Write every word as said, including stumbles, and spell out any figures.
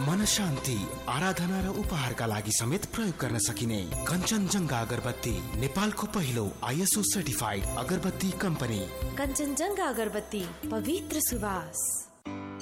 मन शान्ति, आराधना र उपहारका लागि समेत प्रयोग गर्न सकिने कञ्चनजङ्घा अगरबत्ती नेपालको पहिलो आइएसओ सर्टिफाइड अगरबत्ती कम्पनी। कञ्चनजङ्घा अगरबत्ती, पवित्र सुवास।